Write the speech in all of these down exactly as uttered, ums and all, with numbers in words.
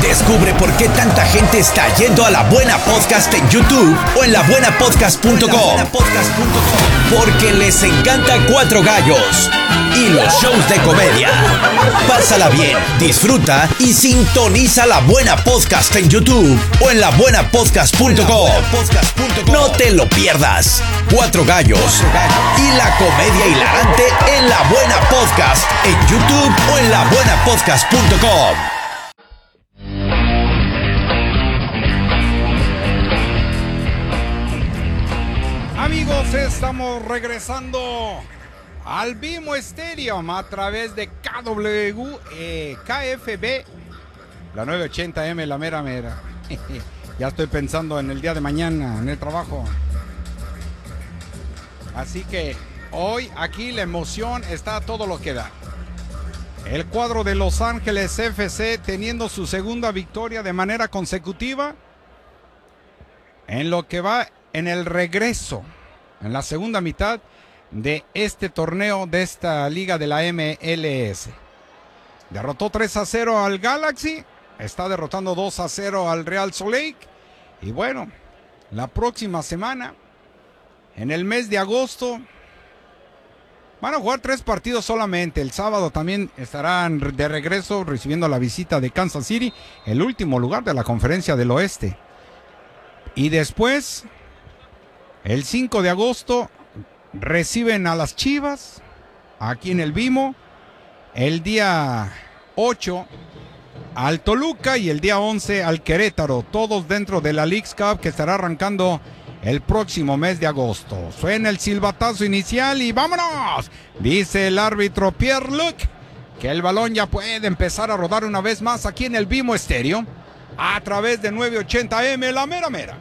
Descubre por qué tanta gente está yendo a La Buena Podcast en YouTube o en la buena podcast punto com. Porque les encanta Cuatro Gallos y los shows de comedia. Pásala bien, disfruta y sintoniza La Buena Podcast en YouTube o en la buena podcast punto com. No te lo pierdas. Cuatro Gallos y la comedia hilarante en La Buena Podcast en YouTube o en la buena podcast punto com. Amigos, estamos regresando al Vimo Stadium a través de K W, eh, K F B, la novecientos ochenta M, la mera mera. Ya estoy pensando en el día de mañana, en el trabajo. Así que hoy aquí la emoción está a todo lo que da. El cuadro de Los Ángeles F C teniendo su segunda victoria de manera consecutiva en lo que va en el regreso, en la segunda mitad de este torneo, de esta liga de la M L S. Derrotó tres a cero al Galaxy, está derrotando dos a cero al Real Salt Lake. Y bueno, la próxima semana, en el mes de agosto, van a jugar tres partidos solamente. El sábado también estarán de regreso recibiendo la visita de Kansas City, el último lugar de la Conferencia del Oeste. Y después, el cinco de agosto, reciben a las Chivas aquí en el Vimo. El día ocho al Toluca y el día once al Querétaro. Todos dentro de la Leagues Cup que estará arrancando el próximo mes de agosto. Suena el silbatazo inicial y ¡vámonos! Dice el árbitro Pierre-Luc que el balón ya puede empezar a rodar una vez más aquí en el Vimo Stadium a través de novecientos ochenta M, la mera mera.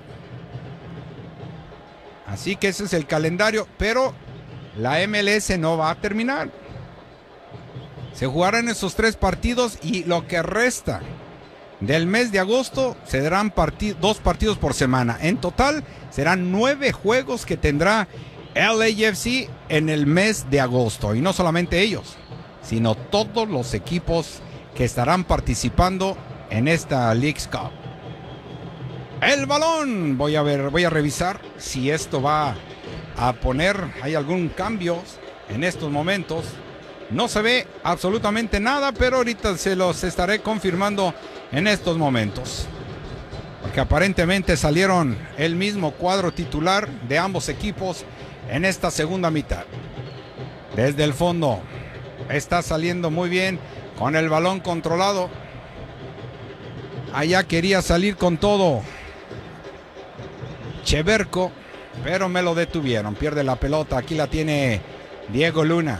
Así que ese es el calendario, pero la M L S no va a terminar. Se jugarán esos tres partidos y lo que resta del mes de agosto se darán partid- dos partidos por semana. En total serán nueve juegos que tendrá L A F C en el mes de agosto. Y no solamente ellos, sino todos los equipos que estarán participando en esta Leagues Cup. El balón, voy a ver, voy a revisar si esto va a poner, hay algún cambio en estos momentos. No se ve absolutamente nada, pero ahorita se los estaré confirmando en estos momentos. Porque aparentemente salieron el mismo cuadro titular de ambos equipos en esta segunda mitad. Desde el fondo está saliendo muy bien con el balón controlado. Allá quería salir con todo Cheverco, pero me lo detuvieron. Pierde la pelota, aquí la tiene Diego Luna.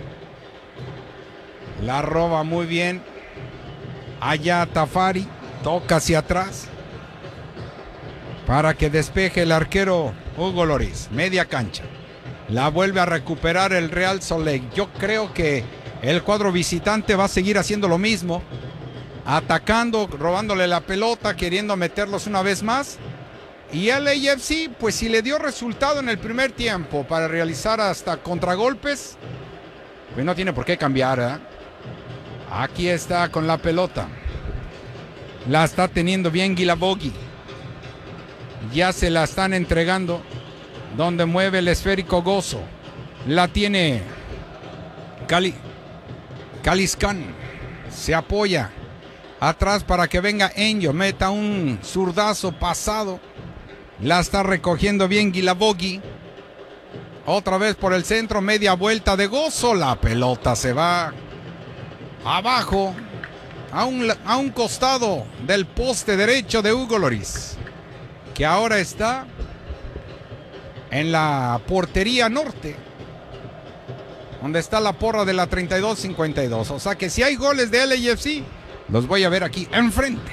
La roba muy bien. Allá Tafari, toca hacia atrás para que despeje el arquero Hugo Lloris. Media cancha. La vuelve a recuperar el Real Salt Lake. Yo creo que el cuadro visitante va a seguir haciendo lo mismo. Atacando, robándole la pelota, queriendo meterlos una vez más. Y L A F C, pues si le dio resultado en el primer tiempo para realizar hasta contragolpes, pues no tiene por qué cambiar, ¿eh? Aquí está con la pelota. La está teniendo bien Guilavogui. Ya se la están entregando. Donde mueve el esférico Gozo. La tiene Cali, Caliscan. Se apoya atrás para que venga Enyo. Meta un zurdazo pasado. La está recogiendo bien Guilavogui. Otra vez por el centro, media vuelta de Gozo. La pelota se va abajo, a un, a un costado del poste derecho de Hugo Lloris, que ahora está en la portería norte, donde está la porra de la treinta y dos cincuenta y dos. O sea que si hay goles de L A F C, los voy a ver aquí enfrente.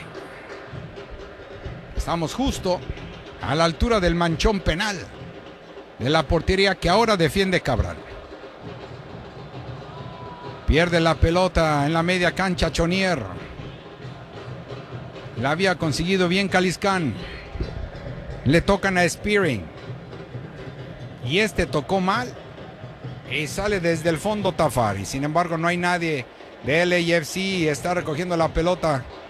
Estamos justo a la altura del manchón penal de la portería que ahora defiende Cabral. Pierde la pelota en la media cancha Chonier. La había conseguido bien Caliscan. Le tocan a Spearing. Y este tocó mal. Y sale desde el fondo Tafari. Sin embargo, no hay nadie de L A F C. Está recogiendo la pelota